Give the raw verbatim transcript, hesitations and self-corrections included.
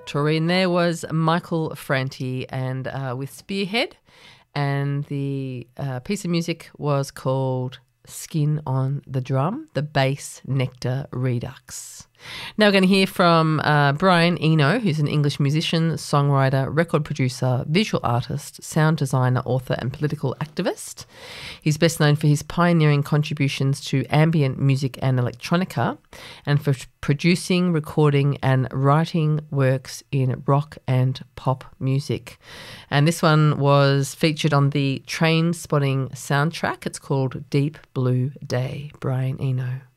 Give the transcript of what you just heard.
Taurine there was Michael Franti and uh, with Spearhead, and the uh, piece of music was called Skin on the Drum, the Bass Nectar Redux. Now we're going to hear from uh, Brian Eno, who's an English musician, songwriter, record producer, visual artist, sound designer, author and political activist. He's best known for his pioneering contributions to ambient music and electronica, and for producing, recording and writing works in rock and pop music. And this one was featured on the Train Spotting soundtrack. It's called Deep Blue Day. Brian Eno.